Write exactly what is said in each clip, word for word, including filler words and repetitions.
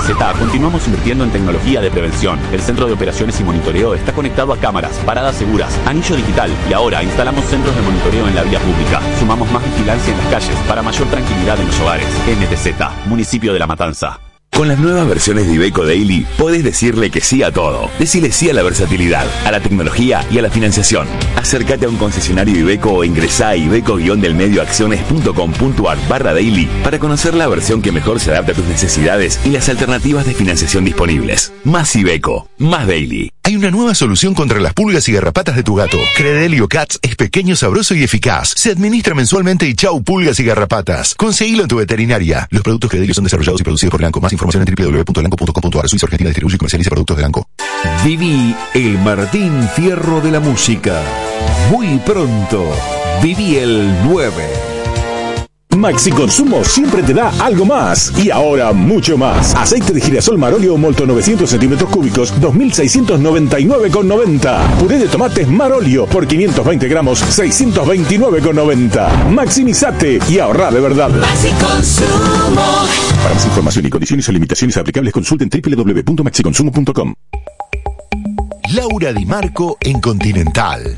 Z continuamos invirtiendo en tecnología de prevención. El centro de operaciones y monitoreo está conectado a cámaras, paradas seguras, anillo digital y ahora instalamos centros de monitoreo en la vía pública. Sumamos más vigilancia en las calles para mayor tranquilidad en los hogares. M T Z, Municipio de La Matanza. Con las nuevas versiones de Iveco Daily, podés decirle que sí a todo. Decile sí a la versatilidad, a la tecnología y a la financiación. Acércate a un concesionario Iveco o ingresá a iveco-delmedioacciones.com.ar barra daily para conocer la versión que mejor se adapta a tus necesidades y las alternativas de financiación disponibles. Más Iveco, más Daily. Hay una nueva solución contra las pulgas y garrapatas de tu gato. Credelio Cats es pequeño, sabroso y eficaz. Se administra mensualmente y chau pulgas y garrapatas. Conseguilo en tu veterinaria. Los productos Credelio son desarrollados y producidos por Elanco. Más información en doble u doble u doble u punto elanco punto com punto a r. Suiza Argentina distribuye y comercializa productos de Elanco. Viví el Martín Fierro de la música. Muy pronto. Viví el nueve. Maxi Consumo siempre te da algo más. Y ahora mucho más. Aceite de girasol Marolio Molto novecientos centímetros cúbicos, dos mil seiscientos noventa y nueve con noventa. Puré de tomates Marolio por quinientos veinte gramos, seiscientos veintinueve con noventa. Maximizate y ahorra de verdad. Maxi Consumo. Para más información y condiciones o limitaciones aplicables, consulten doble u doble u doble u punto maxi consumo punto com. Laura Di Marco en Continental.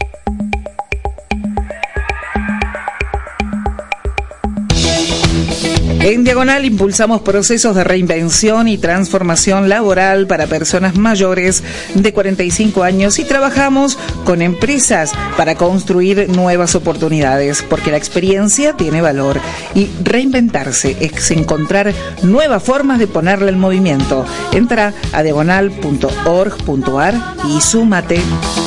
En Diagonal impulsamos procesos de reinvención y transformación laboral para personas mayores de cuarenta y cinco años y trabajamos con empresas para construir nuevas oportunidades, porque la experiencia tiene valor y reinventarse es encontrar nuevas formas de ponerle en movimiento. Entra a diagonal punto org punto a r y súmate.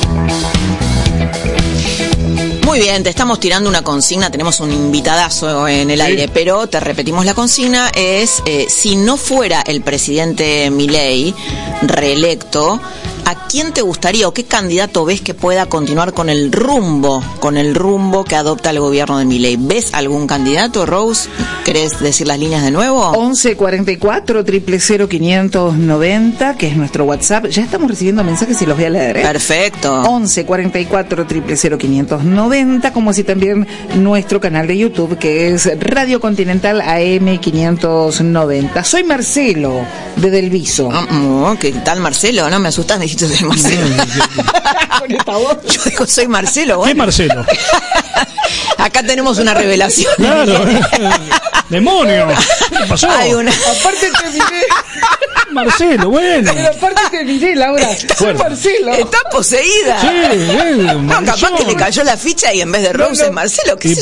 Muy bien, te estamos tirando una consigna, tenemos un invitadazo en el sí. aire, pero te repetimos la consigna, es eh, si no fuera el presidente Milei reelecto, ¿a quién te gustaría o qué candidato ves que pueda continuar con el rumbo, con el rumbo que adopta el gobierno de Milei? ¿Ves algún candidato, Rose? ¿Querés decir las líneas de nuevo? once cuarenta y cuatro, cero cero cero, quinientos noventa, que es nuestro WhatsApp. Ya estamos recibiendo mensajes y los voy a leer, ¿eh? Perfecto. once cuarenta y cuatro, cero cero cero, quinientos noventa, como así también nuestro canal de YouTube, que es Radio Continental A M quinientos noventa. Soy Marcelo, de Delviso. Oh, ¿qué tal, Marcelo? No me asustas, dijiste soy Marcelo. Con esta voz. Yo digo, soy Marcelo. Bueno. ¿Qué Marcelo? Acá tenemos una revelación. Claro. ¡Demonio! ¿Qué pasó? Hay una... Aparte te miré. Marcelo, bueno. Pero aparte te miré, Laura. Soy Marcelo. Está poseída. Sí, eh, no, capaz que le cayó la ficha y en vez de Rose no, no. es Marcelo. ¿Qué